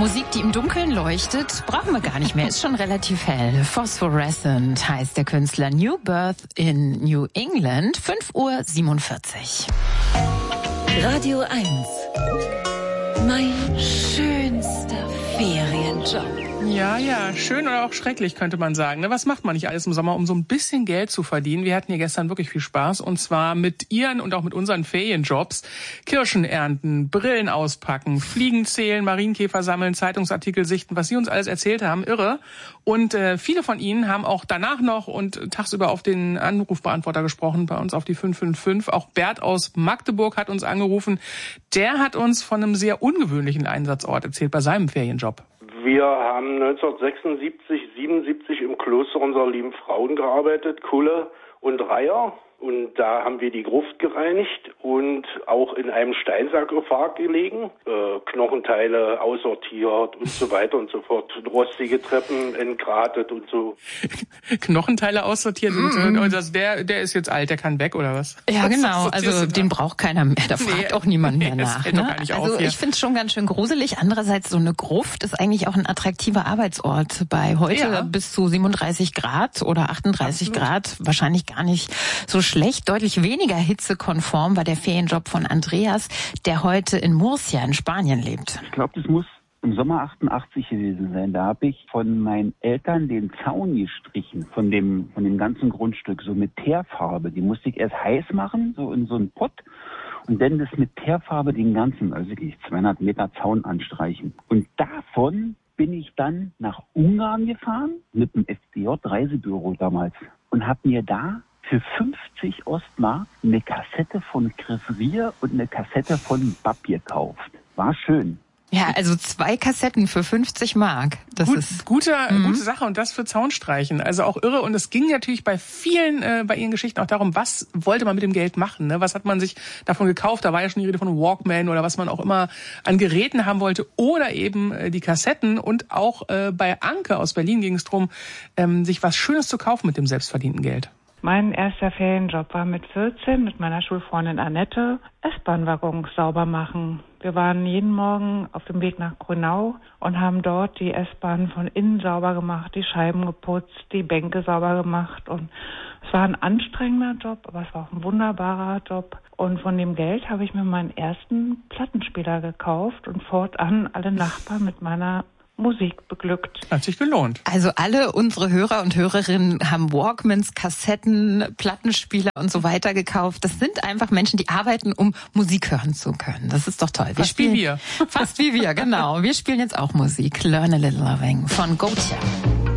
Musik, die im Dunkeln leuchtet, brauchen wir gar nicht mehr. Ist schon relativ hell. Phosphorescent heißt der Künstler. New Birth in New England, 5:47 Uhr. Radio 1. Mein schönster Ferienjob. Ja, schön oder auch schrecklich, könnte man sagen. Was macht man nicht alles im Sommer, um so ein bisschen Geld zu verdienen? Wir hatten hier gestern wirklich viel Spaß, und zwar mit Ihren und auch mit unseren Ferienjobs. Kirschen ernten, Brillen auspacken, Fliegen zählen, Marienkäfer sammeln, Zeitungsartikel sichten, was Sie uns alles erzählt haben, irre. Und viele von Ihnen haben auch danach noch und tagsüber auf den Anrufbeantworter gesprochen, bei uns auf die 555. Auch Bert aus Magdeburg hat uns angerufen. Der hat uns von einem sehr ungewöhnlichen Einsatzort erzählt bei seinem Ferienjob. Wir haben 1976, 77 im Kloster unserer lieben Frauen gearbeitet, Kulle und Reiher. Und da haben wir die Gruft gereinigt und auch in einem Steinsarkophag gelegen, Knochenteile aussortiert und so weiter und so fort, rostige Treppen entgratet und so. Knochenteile aussortiert? Der ist jetzt alt, der kann weg, oder was? Ja, genau. Also den braucht keiner mehr. Da fragt auch niemand mehr nach. Das doch gar nicht also ich finde es schon ganz schön gruselig. Andererseits, so eine Gruft ist eigentlich auch ein attraktiver Arbeitsort. Bei heute bis zu 37 Grad oder 38 Grad wahrscheinlich gar nicht so schlecht. Deutlich weniger hitzekonform war der Ferienjob von Andreas, der heute in Murcia in Spanien lebt. Ich glaube, das muss im Sommer 88 gewesen sein. Da habe ich von meinen Eltern den Zaun gestrichen, von dem ganzen Grundstück, so mit Teerfarbe. Die musste ich erst heiß machen, so in so einen Pott, und dann das mit Teerfarbe den ganzen, also wirklich 200 Meter Zaun anstreichen. Und davon bin ich dann nach Ungarn gefahren, mit dem FDJ-Reisebüro damals, und habe mir da für 50 Ostmark eine Kassette von Chris Ria und eine Kassette von Bab gekauft. War schön. Ja, also 2 Kassetten für 50 Mark. Das ist gute Sache, und das für Zaunstreichen. Also auch irre. Und es ging natürlich bei vielen, bei Ihren Geschichten auch darum, was wollte man mit dem Geld machen? Ne? Was hat man sich davon gekauft? Da war ja schon die Rede von Walkman oder was man auch immer an Geräten haben wollte. Oder eben die Kassetten. Und auch bei Anke aus Berlin ging es darum, sich was Schönes zu kaufen mit dem selbstverdienten Geld. Mein erster Ferienjob war mit 14 mit meiner Schulfreundin Annette S-Bahn-Waggons sauber machen. Wir waren jeden Morgen auf dem Weg nach Grünau und haben dort die S-Bahn von innen sauber gemacht, die Scheiben geputzt, die Bänke sauber gemacht. Und es war ein anstrengender Job, aber es war auch ein wunderbarer Job. Und von dem Geld habe ich mir meinen ersten Plattenspieler gekauft und fortan alle Nachbarn mit meiner Musik beglückt. Hat sich gelohnt. Also alle unsere Hörer und Hörerinnen haben Walkmans, Kassetten, Plattenspieler und so weiter gekauft. Das sind einfach Menschen, die arbeiten, um Musik hören zu können. Das ist doch toll. Fast wie wir. Fast wie wir, genau. Wir spielen jetzt auch Musik. Learn a Little Loving von Gotcha.